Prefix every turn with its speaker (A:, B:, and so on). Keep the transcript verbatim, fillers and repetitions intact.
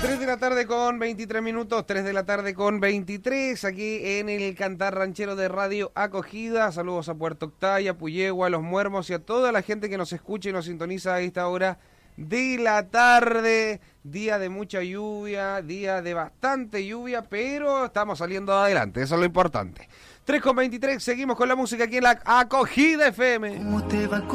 A: tres de la tarde con veintitrés minutos, tres de la tarde con veintitrés, aquí en el Cantar Ranchero de Radio Acogida. Saludos a Puerto Octaya, Puyehua, a Los Muermos y a toda la gente que nos escucha y nos sintoniza a esta hora de la tarde. Día de mucha lluvia, día de bastante lluvia, pero estamos saliendo adelante, eso es lo importante. tres con veintitrés, seguimos con la música aquí en la Acogida F M.